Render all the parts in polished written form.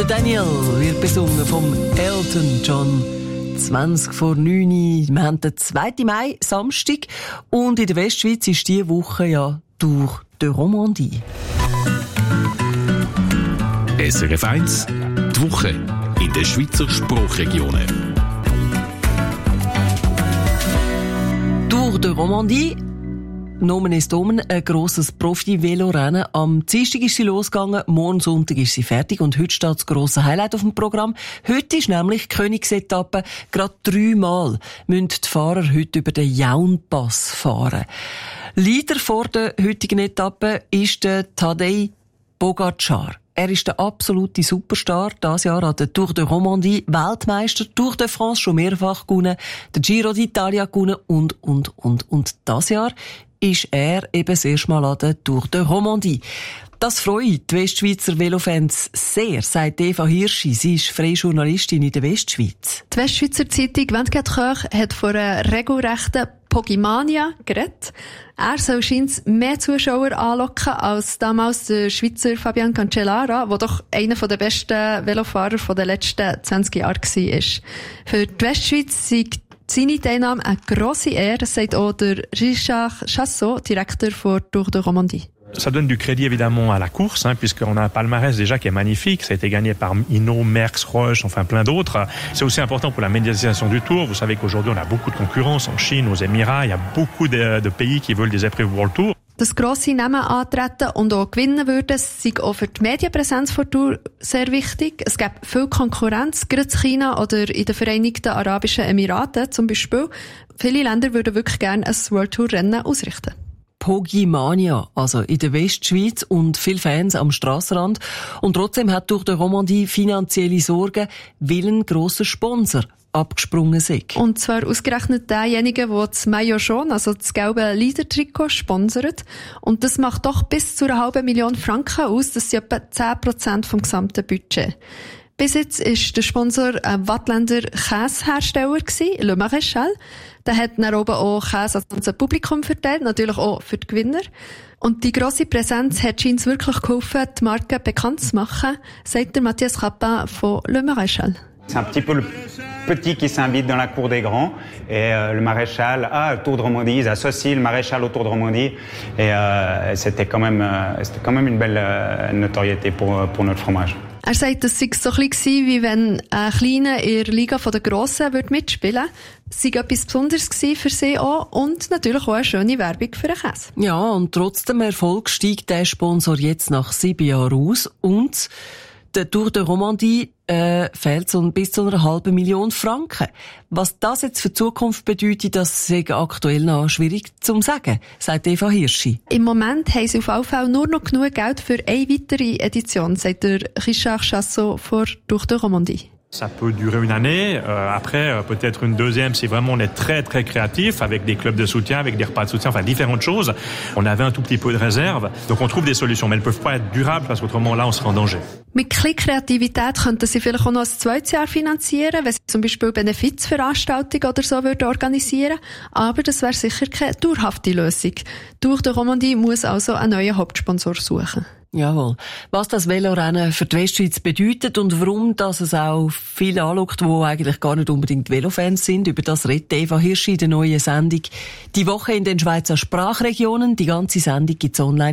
Daniel wird besungen vom Elton John. 20 vor 9 Uhr. Wir haben den 2. Mai, Samstag. Und in der Westschweiz ist diese Woche ja Tour de Romandie. SRF 1, die Woche in den Schweizer Sprachregionen. Tour de Romandie. Nomen ist Omen, ein grosses Profi-Velorennen. Am Dienstag ist sie losgegangen, morgen Sonntag ist sie fertig und heute steht das grosse Highlight auf dem Programm. Heute ist nämlich die Königsetappe. Gerade 3-mal müssen die Fahrer heute über den Jaunpass fahren. Leader vor der heutigen Etappe ist der Tadej Pogačar. Er ist der absolute Superstar. Dieses Jahr an der Tour de Romandie Weltmeister, Tour de France schon mehrfach gewonnen, der Giro d'Italia gewonnen und. Dieses Jahr ist er eben das erste Mal an der Tour de Romandie. Das freut die Westschweizer Velofans sehr, sagt Eva Hirschi. Sie ist freie Journalistin in der Westschweiz. Die Westschweizer Zeitung 24 Heures hat von einer regelrechten Pogimania geredet. Er soll scheinbar mehr Zuschauer anlocken als damals der Schweizer Fabian Cancellara, der doch einer der besten Velofahrer der letzten 20 Jahre war. Für die Westschweiz sind seine Teilnahme eine grosse Ehre, sagt auch der Richard Chassot, Direktor der Tour de Romandie. Ça donne du crédit évidemment à la course, puisqu'on a un palmarès déjà qui est magnifique. Ça a été gagné par Hinault, Merckx, Roche, enfin plein d'autres. C'est aussi important pour la médiatisation du Tour. Vous savez qu'aujourd'hui on a beaucoup de concurrence en Chine, aux Émirats. Il y a beaucoup de pays qui veulent des épreuves World Tour. Dass grosse Namen antreten und auch gewinnen würden, ist auch für die Medienpräsenz der Tour sehr wichtig. Es gibt viel Konkurrenz, gerade in China oder in den Vereinigten Arabischen Emiraten zum Beispiel. Viele Länder würden wirklich gerne ein World Tour Rennen ausrichten. Pogimania, also in der Westschweiz und viele Fans am Strassenrand. Und trotzdem hat durch die Romandie finanzielle Sorgen, weil ein grosser Sponsor abgesprungen sind. Und zwar ausgerechnet derjenige, der das Maillot jaune, also das gelbe Leader-Trikot, sponsert. Und das macht doch bis zu 500.000 Franken aus. Das sind etwa 10% vom gesamten Budget. Bis jetzt ist der Sponsor ein Wattländer Käsehersteller gewesen, Le Maréchal. Der hat dann oben auch Käse ans ganze Publikum verteilt, natürlich auch für die Gewinner. Und die grosse Präsenz hat scheinbar wirklich geholfen, die Marke bekannt zu machen, sagt der Matthias Rappin von Le Maréchal. C'est un petit peu le petit qui s'invite dans la cour des grands. Et le Maréchal, le Tour de Romandie, ils associent le Maréchal au Tour de Romandie. Et c'était quand même une belle notoriété pour notre fromage. Er sagt, das sei so ein bisschen wie wenn ein Kleiner in der Liga der Grossen mitspielen würde. Es sei etwas Besonderes für sie auch und natürlich auch eine schöne Werbung für den Käse. Ja, und trotz dem Erfolg steigt der Sponsor jetzt nach 7 Jahren aus und der Tour de Romandie fehlt bis zu 500.000 Franken. Was das jetzt für die Zukunft bedeutet, das ist aktuell noch schwierig zu sagen, sagt Eva Hirschi. Im Moment haben sie auf jeden Fall nur noch genug Geld für eine weitere Edition, sagt der Richard Chassot von Tour de Romandie. Ça peut durer une année. Après, peut-être une deuxième si vraiment on est très très créatif avec des clubs de soutien, avec des repas de soutien, enfin différentes choses. On avait un tout petit peu de réserve. Donc on trouve des solutions, mais elles ne peuvent pas être durables parce qu'autrement là on serait en danger. Mit kleiner Kreativität könnten sie vielleicht auch noch ein 2. Jahr finanzieren, wenn sie zum Beispiel Benefizveranstaltungen oder so würden organisieren. Aber das wäre sicher keine dauerhafte Lösung. Tour de Romandie muss also einen neuen Hauptsponsor suchen. Jawohl. Was das Velorennen für die Westschweiz bedeutet und warum dass es auch viele anschaut, die eigentlich gar nicht unbedingt Velofans sind, über das redet Eva Hirschi in der neuen Sendung «Die Woche in den Schweizer Sprachregionen». Die ganze Sendung gibt's online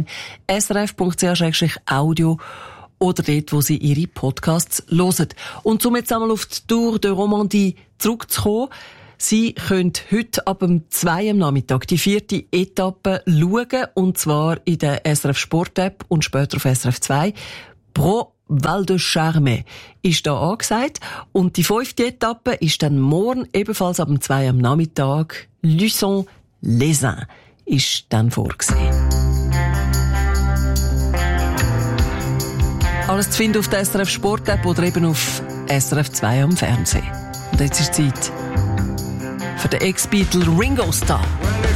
srf.ch/audio oder dort, wo Sie Ihre Podcasts hören. Und um jetzt einmal auf die Tour de Romandie zurückzukommen, Sie können heute ab dem 2 am Nachmittag die 4. Etappe schauen, und zwar in der SRF Sport App und später auf SRF 2. Pro Val de Charme ist da angesagt. Und die 5. Etappe ist dann morgen ebenfalls ab dem 2 am Nachmittag. Luçon-les-Uns ist dann vorgesehen. Alles zu finden auf der SRF Sport App oder eben auf SRF 2 am Fernsehen. Und jetzt ist Zeit für den Ex-Beatle Ringo Starr.